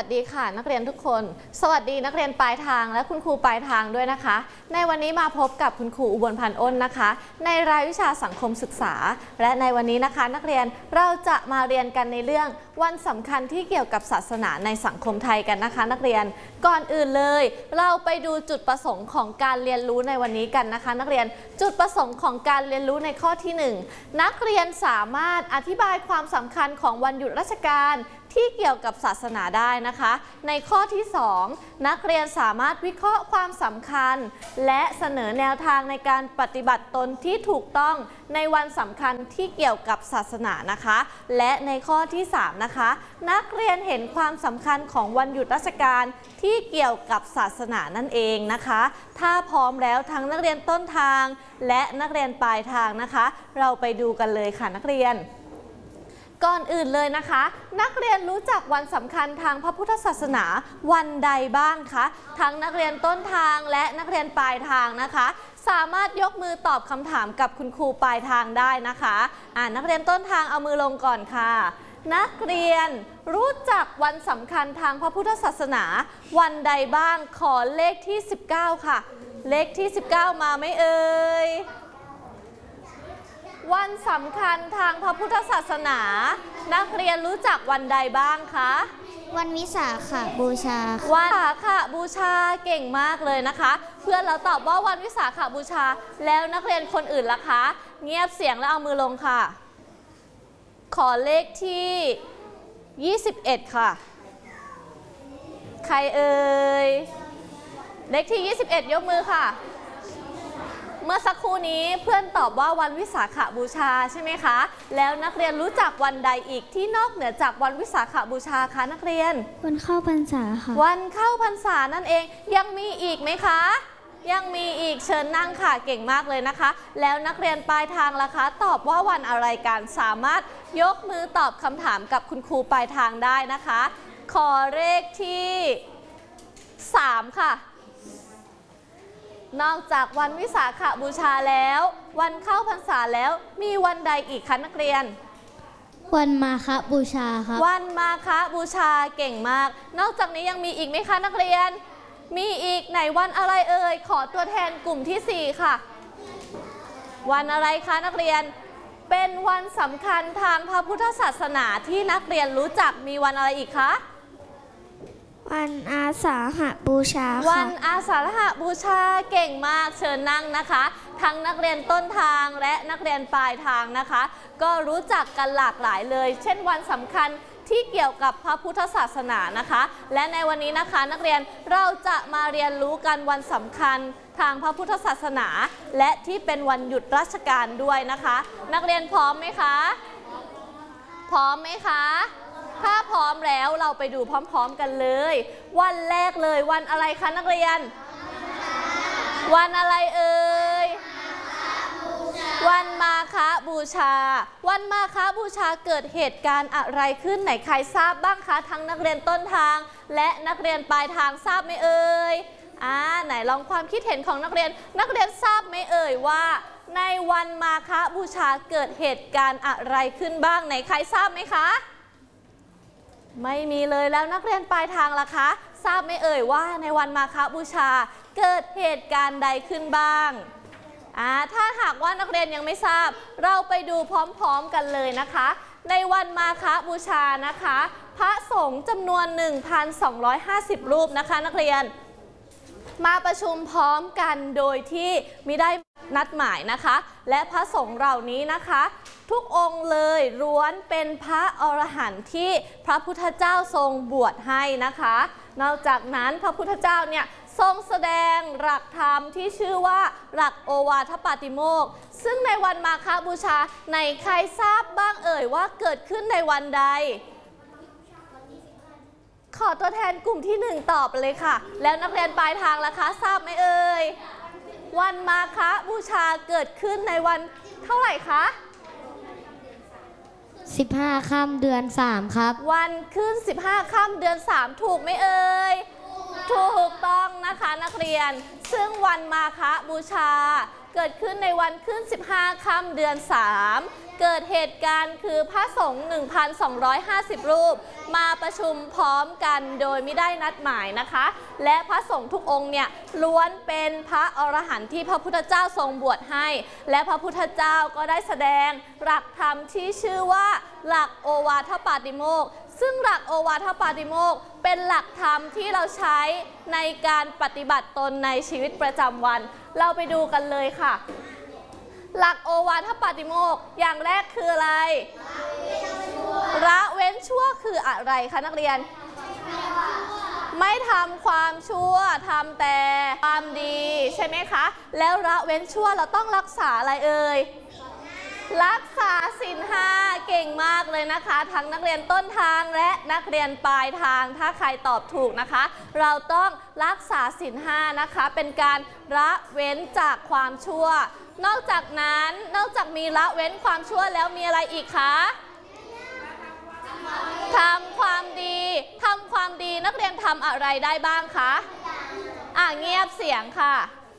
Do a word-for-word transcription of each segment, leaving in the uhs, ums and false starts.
สดีค่ะนักเรียนทุกคนสวัสดีนักเรียนปลายทางและคุณครูปลายทางด้วยนะคะในวันนี้มาพบกับคุณครูอุบลพันธ์อ้นนะคะในรายวิชาสังคมศึกษาและในวันนี้นะคะนักเรียนเราจะมาเรียนกันในเรื่องวันสำคัญที่เกี่ยวกับศาสนาในสังคมไทยกันนะคะนักเรียนก่อนอื่นเลยเราไปดูจุดประสงค์ของการเรียนรู้ในวันนี้กันนะคะนักเรียนจุดประสงค์ของการเรียนรู้ในข้อที่หนึ่งนักเรียนสามารถอธิบายความสำคัญของวันหยุดราชการที่เกี่ยวกับศาสนาได้นะคะในข้อที่สองนักเรียนสามารถวิเคราะห์ความสำคัญและเสนอแนวทางในการปฏิบัติตนที่ถูกต้องในวันสำคัญที่เกี่ยวกับศาสนานะคะและในข้อที่สามนะคะนักเรียนเห็นความสำคัญของวันหยุดราชการที่เกี่ยวกับศาสนานั่นเองนะคะถ้าพร้อมแล้วทั้งนักเรียนต้นทางและนักเรียนปลายทางนะคะเราไปดูกันเลยค่ะนักเรียนก่อนอื่นเลยนะคะนักเรียนรู้จักวันสำคัญทางพระพุทธศาสนาวันใดบ้างคะทั้งนักเรียนต้นทางและนักเรียนปลายทางนะคะสามารถยกมือตอบคำถามกับคุณครูปลายทางได้นะคะอ่านักเรียนต้นทางเอามือลงก่อนค่ะนักเรียนรู้จักวันสำคัญทางพระพุทธศาสนาวันใดบ้างขอเลขที่สิบเก้าค่ะเลขที่สิบเก้ามาไหมเอ่ยวันสำคัญทางพระพุทธศาสนานักเรียนรู้จักวันใดบ้างคะวันวิสาขบูชาวันวิสาขบูชาเก่งมากเลยนะคะเพื่อนเราตอบว่าวันวิสาขบูชาแล้วนักเรียนคนอื่นล่ะคะเงียบเสียงแล้วเอามือลงค่ะขอเลขที่ยี่สิบเอ็ดค่ะใครเอ่ยเลขที่ยี่สิบเอ็ดยกมือค่ะเมื่อสักครู่นี้เพื่อนตอบว่าวันวิสาขบูชาใช่ไหมคะแล้วนักเรียนรู้จักวันใดอีกที่นอกเหนือจากวันวิสาขบูชาคะนักเรียนวันเข้าพรรษาค่ะวันเข้าพรรษานั่นเองยังมีอีกไหมคะยังมีอีกเชิญนั่งค่ะเก่งมากเลยนะคะแล้วนักเรียนปลายทางล่ะคะตอบว่าวันอะไรกันสามารถยกมือตอบคำถามกับคุณครูปลายทางได้นะคะขอเลขที่สามค่ะนอกจากวันวิสาขบูชาแล้ววันเข้าพรรษาแล้วมีวันใดอีกคะนักเรียนวันมาฆบูชาครับวันมาฆบูชาเก่งมากนอกจากนี้ยังมีอีกไหมคะนักเรียนมีอีกไหนวันอะไรเอ่ยขอตัวแทนกลุ่มที่สี่ค่ะวันอะไรคะนักเรียนเป็นวันสำคัญทางพระพุทธศาสนาที่นักเรียนรู้จักมีวันอะไรอีกคะวันอาสาฬหบูชาค่ะวันอาสาฬหบูชาเก่งมากเชิญนั่งนะคะทั้งนักเรียนต้นทางและนักเรียนปลายทางนะคะก็รู้จักกันหลากหลายเลยเช่นวันสำคัญที่เกี่ยวกับพระพุทธศาสนานะคะและในวันนี้นะคะนักเรียนเราจะมาเรียนรู้กันวันสำคัญทางพระพุทธศาสนาและที่เป็นวันหยุดราชการด้วยนะคะนักเรียนพร้อมไหมคะพร้อมไหมคะถ้าพร้อมแล้วเราไปดูพร้อมๆกันเลยวันแรกเลยวันอะไรคะนักเรียนวันอะไรเอ่ยวันมาฆบูชาวันมาฆบูชาเกิดเหตุการณ์อะไรขึ้นไหนใครทราบบ้างคะทั้งนักเรียนต้นทางและนักเรียนปลายทางทราบไหมเอ่ยอ่าไหนลองความคิดเห็นของนักเรียนนักเรียนทราบไหมเอ่ยว่าในวันมาฆบูชาเกิดเหตุการณ์อะไรขึ้นบ้างไหนใครทราบไหมคะไม่มีเลยแล้วนักเรียนปลายทางล่ะคะทราบไหมเอ่ยว่าในวันมาฆบูชาเกิดเหตุการณ์ใดขึ้นบ้างอ่าถ้าหากว่านักเรียนยังไม่ทราบเราไปดูพร้อมๆกันเลยนะคะในวันมาฆบูชานะคะพระสงฆ์จำนวน หนึ่งพันสองร้อยห้าสิบ รูปนะคะนักเรียนมาประชุมพร้อมกันโดยที่มิได้นัดหมายนะคะและพระสงฆ์เหล่านี้นะคะทุกองค์เลยล้วนเป็นพระอรหันต์ที่พระพุทธเจ้าทรงบวชให้นะคะนอกจากนั้นพระพุทธเจ้าเนี่ยทรงแสดงหลักธรรมที่ชื่อว่าหลักโอวาทปาติโมกข์ซึ่งในวันมาฆบูชาในใครทราบบ้างเอ่ยว่าเกิดขึ้นในวันใดขอตัวแทนกลุ่มที่หนึ่งตอบเลยค่ะแล้วนักเรียนปลายทางล่ะคะทราบไหมเอ่ยวันมาฆบูชาเกิดขึ้นในวันเท่าไหร่คะสิบห้าค่ำเดือนสามครับวันขึ้นสิบห้าค่ำเดือนสามถูกไหมเอ่ยถูกต้องนะคะนักเรียนซึ่งวันมาฆบูชาเกิดขึ้นในวันขึ้นสิบห้าค่ำเดือนสามเกิดเหตุการณ์คือพระสงฆ์ หนึ่งพันสองร้อยห้าสิบ รูปมาประชุมพร้อมกันโดยไม่ได้นัดหมายนะคะและพระสงฆ์ทุกองค์เนี่ยล้วนเป็นพระอรหันต์ที่พระพุทธเจ้าทรงบวชให้และพระพุทธเจ้าก็ได้แสดงหลักธรรมที่ชื่อว่าหลักโอวาทปาติโมกข์ซึ่งหลักโอวาทปาติโมกข์เป็นหลักธรรมที่เราใช้ในการปฏิบัติตนในชีวิตประจำวันเราไปดูกันเลยค่ะหลักโอวาทปาติโมกข์อย่างแรกคืออะไรละเว้นชั่วคืออะไรคะนักเรียนไม่ทำความชั่วทำแต่ความดีใช่ไหมคะแล้วละเว้นชั่วเราต้องรักษาอะไรเอ่ยรักษาศีลห้าเก่งมากเลยนะคะทั้งนักเรียนต้นทางและนักเรียนปลายทางถ้าใครตอบถูกนะคะเราต้องรักษาศีลห้านะคะเป็นการละเว้นจากความชั่วนอกจากนั้นนอกจากมีละเว้นความชั่วแล้วมีอะไรอีกคะทำความดีทำความดีนักเรียนทำอะไรได้บ้างคะอ่ะเงียบเสียงค่ะ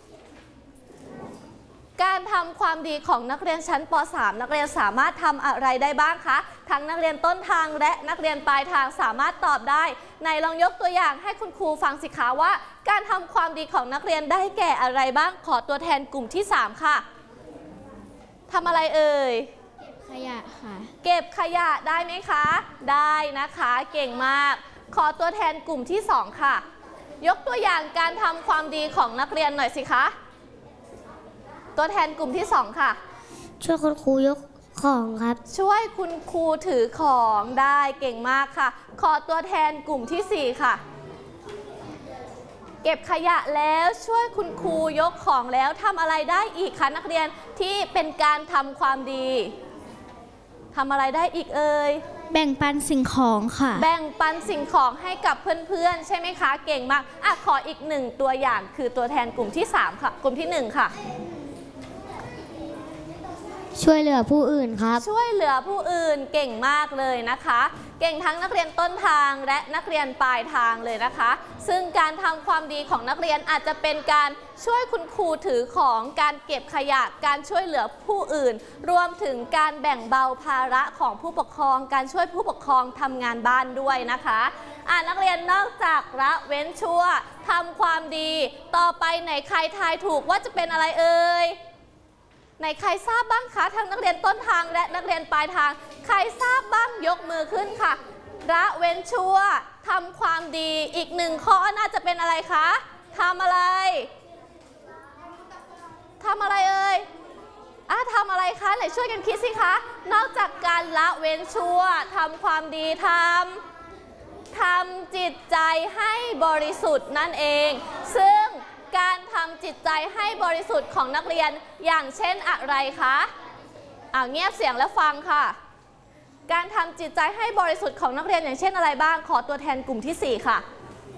การทำความดีของนักเรียนชั้นป .สาม นักเรียนสามารถทำอะไรได้บ้างคะทั้งนักเรียนต้นทางและนักเรียนปลายทางสามารถตอบได้ในลองยกตัวอย่างให้คุณครูฟังสิคะว่าการทำความดีของนักเรียนได้แก่อะไรบ้างขอตัวแทนกลุ่มที่สามค่ะทำอะไรเอ่ยขยะค่ะเก็บขยะได้ไหมคะได้นะคะเก่งมากขอตัวแทนกลุ่มที่สองค่ะยกตัวอย่างการทำความดีของนักเรียนหน่อยสิคะตัวแทนกลุ่มที่สองค่ะช่วยคุณครูยกของครับช่วยคุณครูถือของได้เก่งมากค่ะขอตัวแทนกลุ่มที่สี่ค่ะเก็บขยะแล้วช่วยคุณครูยกของแล้วทำอะไรได้อีกคะนักเรียนที่เป็นการทำความดีทำอะไรได้อีกเอ่ยแบ่งปันสิ่งของค่ะแบ่งปันสิ่งของให้กับเพื่อนๆใช่ไหมคะเก่งมากอ่ะขออีกหนึ่งตัวอย่างคือตัวแทนกลุ่มที่สามค่ะกลุ่มที่หนึ่งค่ะช่วยเหลือผู้อื่นครับช่วยเหลือผู้อื่นเก่งมากเลยนะคะเก่งทั้งนักเรียนต้นทางและนักเรียนปลายทางเลยนะคะซึ่งการทำความดีของนักเรียนอาจจะเป็นการช่วยคุณครูถือของการเก็บขยะการช่วยเหลือผู้อื่นรวมถึงการแบ่งเบาภาระของผู้ปกครองการช่วยผู้ปกครองทำงานบ้านด้วยนะคะอ่านักเรียนนอกจากละเว้นชั่วทำความดีต่อไปไหนใครทายถูกว่าจะเป็นอะไรเอ่ยไหนใครทราบบ้างคะทั้งนักเรียนต้นทางและนักเรียนปลายทางใครทราบบ้างยกมือขึ้นค่ะละเว้นชั่วทำความดีอีกหนึ่งข้อน่าจะเป็นอะไรคะทำอะไรทำอะไรเอ่ยอ่ะทำอะไรคะไหนช่วยกันคิดสิคะนอกจากการละเว้นชั่วทำความดีทำทำจิตใจให้บริสุทธิ์นั่นเองซึ่งการทำจิตใจให้บริสุทธิ์ของนักเรียนอย่างเช่นอะไรคะอ้าวเงียบเสียงแล้วฟังค่ะการทำจิตใจให้บริสุทธิ์ของนักเรียนอย่างเช่นอะไรบ้างขอตัวแทนกลุ่มที่สี่ค่ะ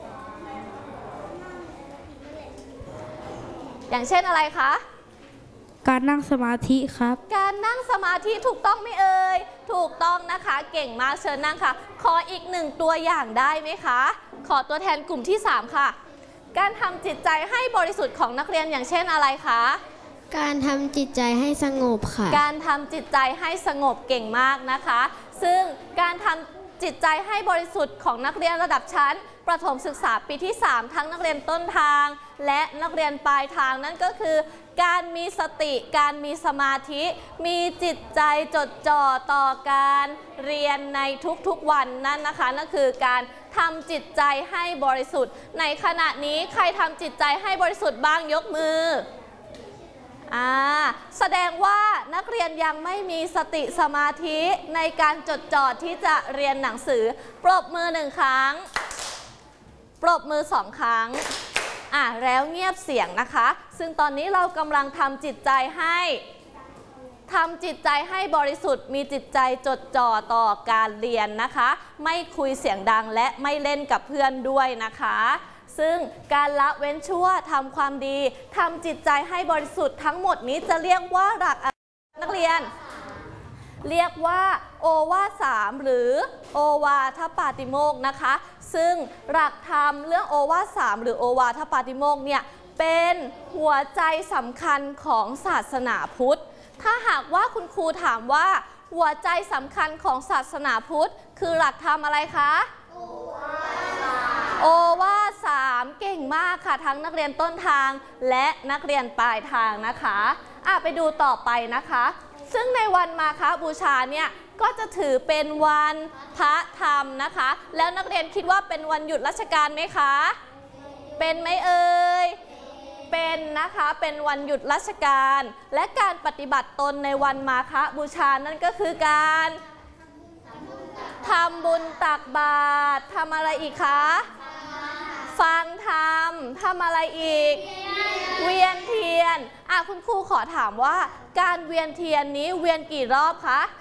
อย่างเช่นอะไรคะการนั่งสมาธิครับการนั่งสมาธิถูกต้องไหมเอ่ยถูกต้องนะคะเก่งมากเชิญนั่งค่ะขออีกหนึ่งตัวอย่างได้ไหมคะขอตัวแทนกลุ่มที่สามค่ะการทำจิตใจให้บริสุทธิ์ของนักเรียนอย่างเช่นอะไรคะการทำจิตใจให้สงบค่ะการทำจิตใจให้สงบเก่งมากนะคะซึ่งการทำจิตใจให้บริสุทธิ์ของนักเรียนระดับชั้นประถมศึกษาปีที่สามทั้งนักเรียนต้นทางและนักเรียนปลายทางนั่นก็คือการมีสติการมีสมาธิมีจิตใจจดจ่อต่อการเรียนในทุกๆวันนั่นนะคะนั่นคือการทำจิตใจให้บริสุทธิ์ในขณะนี้ใครทำจิตใจให้บริสุทธิ์บ้างยกมืออ่าแสดงว่านักเรียนยังไม่มีสติสมาธิในการจดจ่อที่จะเรียนหนังสือปรบมือหนึ่งครั้งปรบมือสองครั้งอ่ะแล้วเงียบเสียงนะคะซึ่งตอนนี้เรากำลังทำจิตใจให้ทำจิตใจให้บริสุทธิ์มีจิตใจจดจ่อต่อการเรียนนะคะไม่คุยเสียงดังและไม่เล่นกับเพื่อนด้วยนะคะซึ่งการละเว้นชั่วทำความดีทำจิตใจให้บริสุทธิ์ทั้งหมดนี้จะเรียกว่าหลักนักเรียนเรียกว่าโอวาทสามหรือโอวาทปาติโมกข์นะคะซึ่งหลักธรรมเรื่องโอวาทสามหรือโอวาทปาติโมกข์เนี่ยเป็นหัวใจสำคัญของศาสนาพุทธถ้าหากว่าคุณครูถามว่าหัวใจสำคัญของศาสนาพุทธคือหลักธรรมอะไรคะโอวาทสามเก่งมากค่ะทั้งนักเรียนต้นทางและนักเรียนปลายทางนะคะอ่ะไปดูต่อไปนะคะซึ่งในวันมาฆบูชาเนี่ยก็จะถือเป็นวันพระธรรมนะคะแล้วนักเรียนคิดว่าเป็นวันหยุดราชการไหมคะเป็นไหมเอ่ยเป็นนะคะเป็นวันหยุดราชการและการปฏิบัติตนในวันมาฆบูชานั่นก็คือการทำบุญตักบาตรทำอะไรอีกคะฟังธรรมทำอะไรอีกเวียนเทียนอ่ะคุณครูขอถามว่าการเวียนเทียนนี้เวียนกี่รอบคะ